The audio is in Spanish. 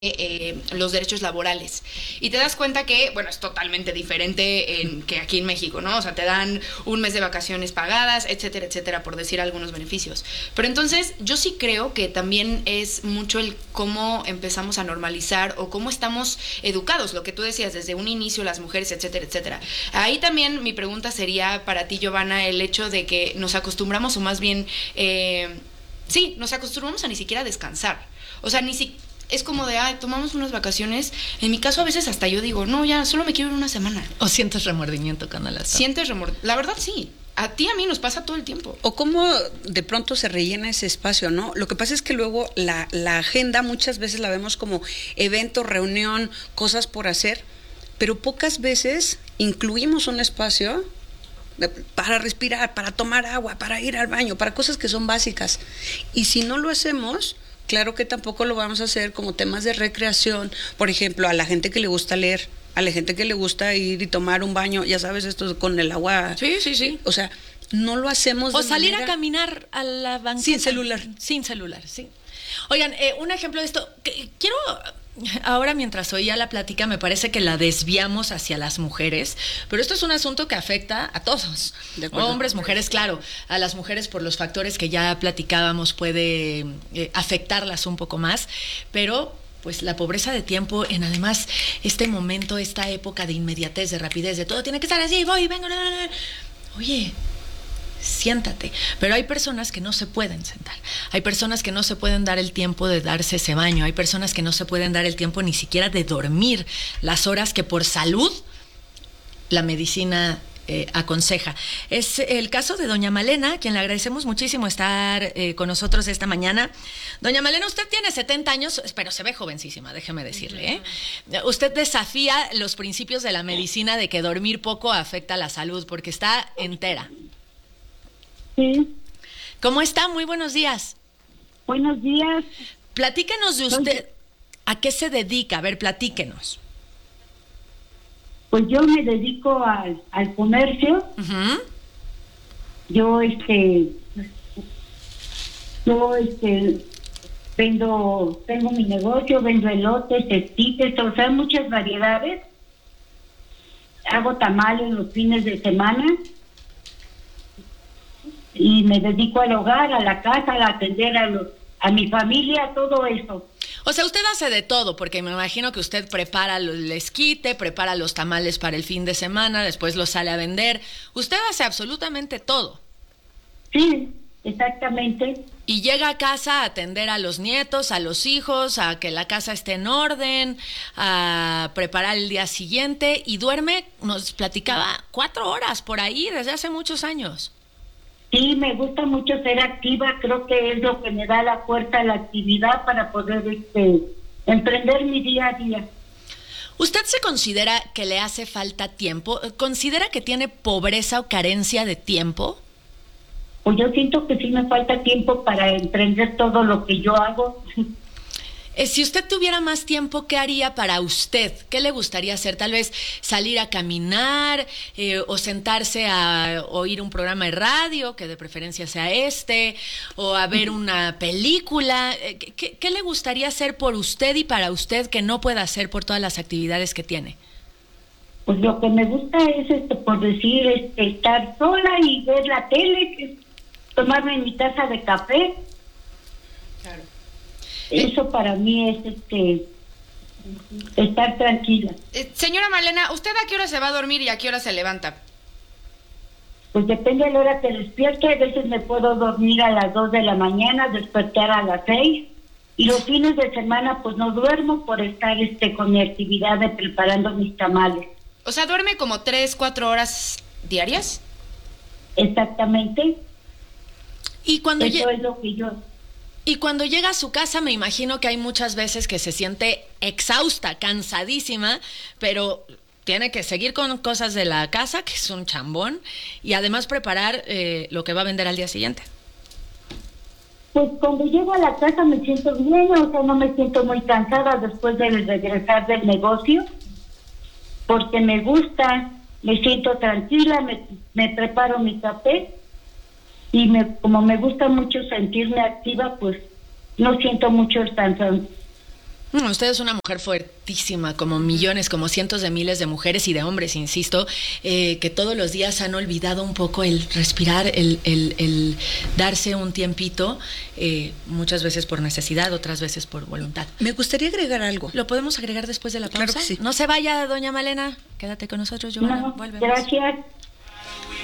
los derechos laborales. Y te das cuenta que, bueno, es totalmente diferente que aquí en México, ¿no? O sea, te dan un mes de vacaciones pagadas, etcétera, etcétera, por decir algunos beneficios. Pero entonces, yo sí creo que también es mucho el cómo empezamos a normalizar o cómo estamos educados, lo que tú decías, desde un inicio, las mujeres, etcétera, etcétera. Ahí también mi pregunta sería para ti, Giovanna, el hecho de que nos acostumbramos, o más bien, sí, nos acostumbramos a ni siquiera descansar. O sea, ni siquiera es como de, tomamos unas vacaciones. En mi caso, a veces hasta yo digo, no, ya, solo me quiero ir una semana. ¿O sientes remordimiento cuando las Sientes remordimiento. La verdad, sí. A ti, a mí nos pasa todo el tiempo. O cómo de pronto se rellena ese espacio, ¿no? Lo que pasa es que luego la agenda muchas veces la vemos como evento, reunión, cosas por hacer, pero pocas veces incluimos un espacio para respirar, para tomar agua, para ir al baño, para cosas que son básicas. Y si no lo hacemos, claro que tampoco lo vamos a hacer como temas de recreación. Por ejemplo, a la gente que le gusta leer, a la gente que le gusta ir y tomar un baño, ya sabes, esto con el agua. Sí, sí, sí. O sea, no lo hacemos o salir a caminar a la banqueta. Sin celular. Sin celular, sí. Oigan, un ejemplo de esto, quiero... Ahora, mientras oía la plática, me parece que la desviamos hacia las mujeres, pero esto es un asunto que afecta a todos, hombres, mujeres, claro. A las mujeres, por los factores que ya platicábamos, puede afectarlas un poco más, pero pues la pobreza de tiempo en además este momento, esta época de inmediatez, de rapidez, de todo tiene que estar así, voy, vengo, oye, siéntate. Pero hay personas que no se pueden sentar, hay personas que no se pueden dar el tiempo de darse ese baño, hay personas que no se pueden dar el tiempo ni siquiera de dormir las horas que por salud la medicina aconseja. Es el caso de doña Malena, quien le agradecemos muchísimo estar con nosotros esta mañana. Doña Malena, usted tiene 70 años, pero se ve jovencísima, déjeme decirle, Usted desafía los principios de la medicina de que dormir poco afecta a la salud, porque está entera. Sí. ¿Cómo está? Muy buenos días. Buenos días. Platíquenos de usted. ¿A qué se dedica? A ver, platíquenos. Pues yo me dedico al comercio. Uh-huh. Yo tengo mi negocio, vendo elotes, esquites, o sea, muchas variedades. Hago tamales los fines de semana. Y me dedico al hogar, a la casa, a atender a mi familia, todo eso. O sea, usted hace de todo, porque me imagino que usted prepara el esquite, prepara los tamales para el fin de semana, después los sale a vender. Usted hace absolutamente todo. Sí, exactamente. Y llega a casa a atender a los nietos, a los hijos, a que la casa esté en orden, a preparar el día siguiente, y duerme, nos platicaba, 4 horas por ahí desde hace muchos años. Sí, me gusta mucho ser activa, creo que es lo que me da la fuerza a la actividad para poder emprender mi día a día. ¿Usted se considera que le hace falta tiempo? ¿Considera que tiene pobreza o carencia de tiempo? Pues yo siento que sí me falta tiempo para emprender todo lo que yo hago. Si usted tuviera más tiempo, ¿qué haría para usted? ¿Qué le gustaría hacer? Tal vez salir a caminar o sentarse a oír un programa de radio, que de preferencia sea o a ver una película. ¿Qué le gustaría hacer por usted y para usted que no pueda hacer por todas las actividades que tiene? Pues lo que me gusta es, por decir, estar sola y ver la tele, tomarme mi taza de café. Claro. Eso para mí es estar tranquila. Señora Malena, ¿usted a qué hora se va a dormir y a qué hora se levanta? Pues depende de la hora que despierto. A veces me puedo dormir a las 2 de la mañana, despertar a las 6. Y los fines de semana pues no duermo por estar con mi actividad de preparando mis tamales. O sea, ¿duerme como 3, 4 horas diarias? Exactamente. Y cuando eso es lo que yo... Y cuando llega a su casa, me imagino que hay muchas veces que se siente exhausta, cansadísima, pero tiene que seguir con cosas de la casa, que es un chambón, y además preparar lo que va a vender al día siguiente. Pues cuando llego a la casa me siento bien, o sea, no me siento muy cansada después de regresar del negocio, porque me gusta, me siento tranquila, me preparo mi café. Y como me gusta mucho sentirme activa, pues no siento mucho el cansancio. Usted es una mujer fuertísima, como millones, como cientos de miles de mujeres y de hombres, insisto, que todos los días han olvidado un poco el respirar, el darse un tiempito, muchas veces por necesidad, otras veces por voluntad. Me gustaría agregar algo. ¿Lo podemos agregar después de la pausa? Claro que sí. No se vaya, doña Malena, quédate con nosotros, Giovanna, No, volvemos. gracias.